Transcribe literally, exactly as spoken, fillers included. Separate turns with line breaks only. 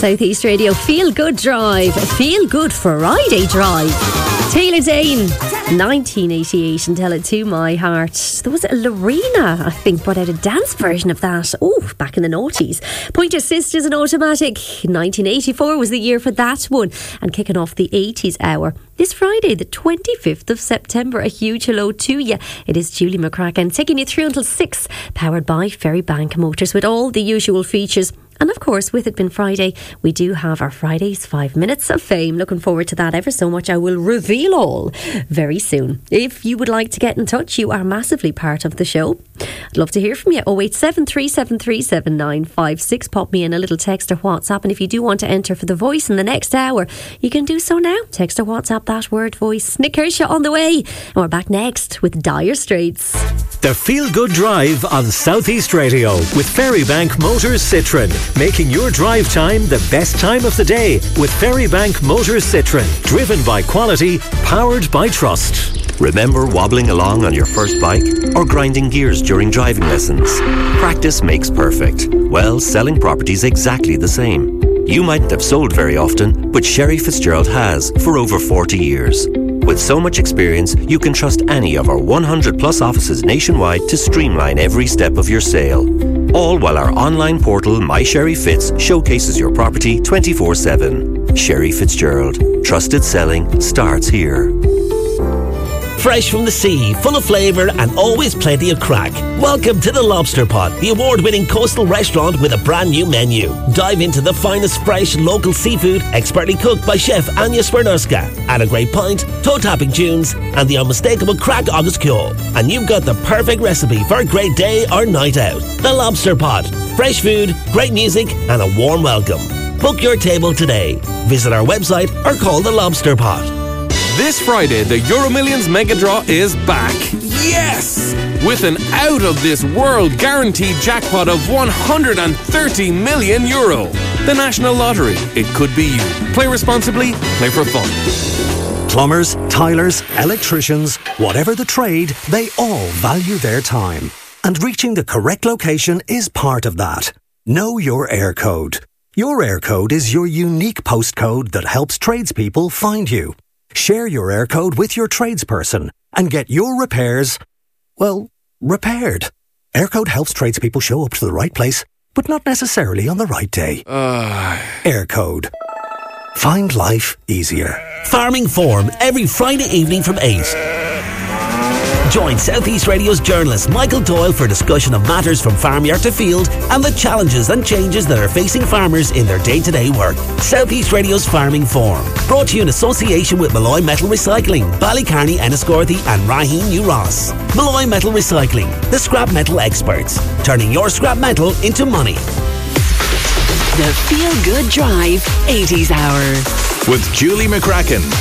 South East Radio Feel Good Drive, Feel Good Friday Drive. Taylor Dane, nineteen eighty-eight, and Tell It To My Heart. There was a Lorena, I think, brought out a dance version of that. Oh, back in the noughties. Pointer Sisters and Automatic. nineteen eighty-four was the year for that one. And kicking off the eighties hour this Friday, the twenty-fifth of September. A huge hello to you. It is Julie McCracken taking you through until six, powered by Ferrybank Motors with all the usual features. And of course, with it being Friday, we do have our Friday's five minutes of fame. Looking forward to that ever so much. I will reveal all very soon. If you would like to get in touch, you are massively part of the show. I'd love to hear from you. oh eight seven three seven three seven nine five six. Pop me in a little text or WhatsApp. And if you do want to enter for the voice in the next hour, you can do so now. Text or WhatsApp that word voice. Nick Kershaw on the way. And we're back next with Dire Straits.
The Feel Good Drive on South East Radio with Ferrybank Motors Citroen. Making your drive time the best time of the day with Ferrybank Motors Citroen. Driven by quality, powered by trust.
Remember wobbling along on your first bike or grinding gears during driving lessons? Practice makes perfect. Well, selling property's exactly the same. You mightn't have sold very often, but Sherry Fitzgerald has for over forty years. With so much experience, you can trust any of our one hundred plus offices nationwide to streamline every step of your sale. All while our online portal, My Sherry Fitz, showcases your property twenty-four seven. Sherry Fitzgerald. Trusted selling starts here.
Fresh from the sea, full of flavour and always plenty of crack. Welcome to the Lobster Pot, the award-winning coastal restaurant with a brand new menu. Dive into the finest fresh local seafood, expertly cooked by Chef Anya Smirnowska. Add a great pint, toe-tapping tunes and the unmistakable crack agus cure. And you've got the perfect recipe for a great day or night out. The Lobster Pot. Fresh food, great music and a warm welcome. Book your table today. Visit our website or call the Lobster Pot.
This Friday, the Euro Millions Mega Draw is back. Yes! With an out-of-this-world guaranteed jackpot of one hundred thirty million euro. The National Lottery. It could be you. Play responsibly. Play for fun.
Plumbers, tilers, electricians, whatever the trade, they all value their time. And reaching the correct location is part of that. Know your air code. Your air code is your unique postcode that helps tradespeople find you. Share your air code with your tradesperson and get your repairs, well, repaired. Aircode helps tradespeople show up to the right place, but not necessarily on the right day.
Uh...
Aircode. Find life easier.
Farming Forum every Friday evening from eight. Join South East Radio's journalist Michael Doyle for discussion of matters from farmyard to field and the challenges and changes that are facing farmers in their day-to-day work. South East Radio's Farming Forum, brought to you in association with Malloy Metal Recycling, Ballycarney, Enniscorthy and Raheen New Ross. Malloy Metal Recycling, the scrap metal experts, turning your scrap metal into money.
The Feel Good Drive eighties Hour
with Julie McCracken.